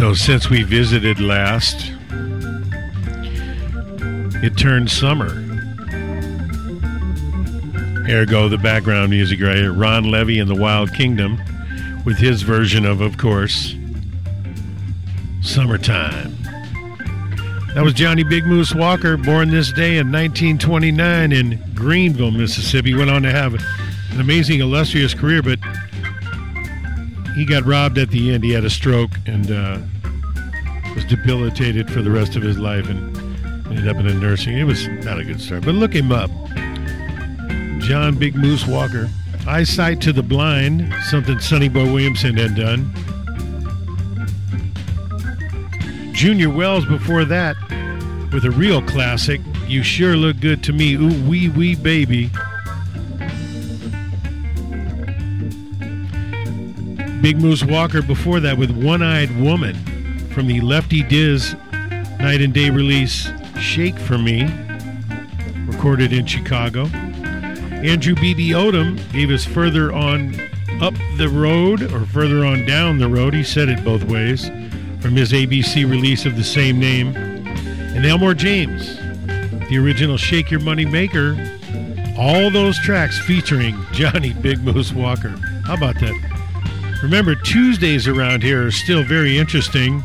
So since we visited last, it turned summer. Ergo, the background music right here, Ron Levy and the Wild Kingdom with his version of course, Summertime. That was Johnny Big Moose Walker, born this day in 1929 in Greenville, Mississippi. Went on to have an amazing, illustrious career, but he got robbed at the end. He had a stroke and was debilitated for the rest of his life and ended up in a nursing. It was not a good story, but look him up. John Big Moose Walker. Eyesight to the Blind, something Sonny Boy Williamson had done. Junior Wells before that with a real classic, You Sure Look Good to Me, Ooh Wee Wee Baby. Big Moose Walker before that with One-Eyed Woman from the Lefty Diz Night and Day release, Shake For Me, recorded in Chicago. Andrew B.D. Odom gave us Further On Up the Road or Further On Down the Road. He said it both ways, from his ABC release of the same name. And Elmore James, the original Shake Your Money Maker, all those tracks featuring Johnny Big Moose Walker. How about that? Remember, Tuesdays around here are still very interesting.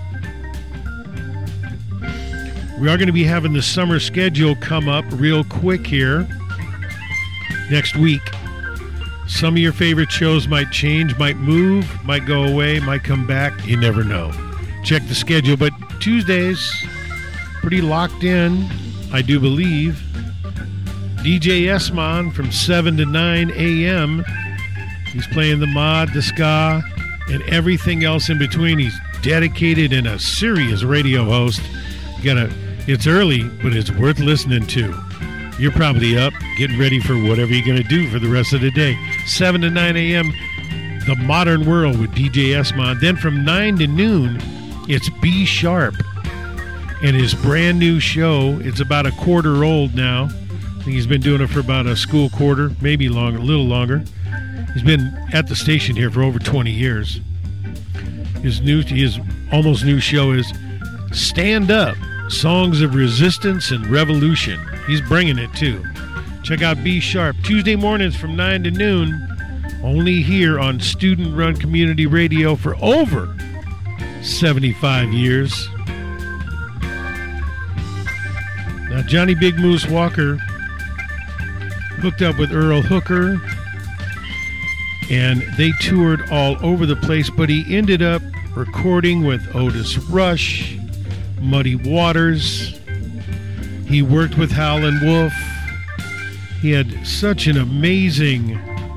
We are going to be having the summer schedule come up real quick here next week. Some of your favorite shows might change, might move, might go away, might come back. You never know. Check the schedule, but Tuesdays, pretty locked in, I do believe. DJ Esmond from 7 to 9 a.m. He's playing the mod, the ska, and everything else in between. He's dedicated and a serious radio host. It's early, but it's worth listening to. You're probably up, getting ready for whatever you're going to do for the rest of the day. 7 to 9 a.m., The Modern World with DJ Esmond. Then from 9 to noon, it's B Sharp and his brand new show. It's about a quarter old now. I think he's been doing it for about a school quarter, maybe longer, a little longer. He's been at the station here for over 20 years. His almost new show is Stand Up, Songs of Resistance and Revolution. He's bringing it too. Check out B Sharp Tuesday mornings from 9 to noon, only here on student-run community radio for over 75 years. Now, Johnny Big Moose Walker hooked up with Earl Hooker, and they toured all over the place, but he ended up recording with Otis Rush, Muddy Waters. He worked with Howlin' Wolf. He had such an amazing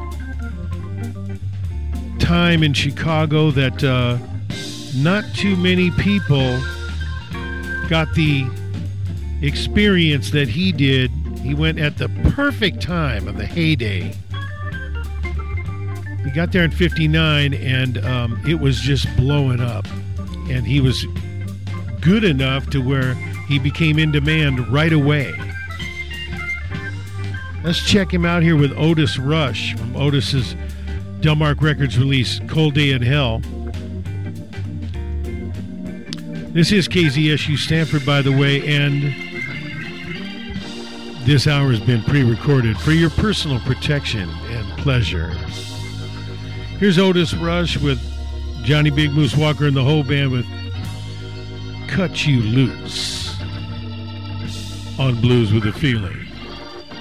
time in Chicago that not too many people got the experience that he did. He went at the perfect time of the heyday. He got there in 59, and it was just blowing up. And he was good enough to where he became in demand right away. Let's check him out here with Otis Rush from Otis's Delmark Records release, Cold Day in Hell. This is KZSU Stanford, by the way, and this hour has been pre-recorded for your personal protection and pleasure. Here's Otis Rush with Johnny Big Moose Walker and the whole band with Cut You Loose on Blues with a Feeling.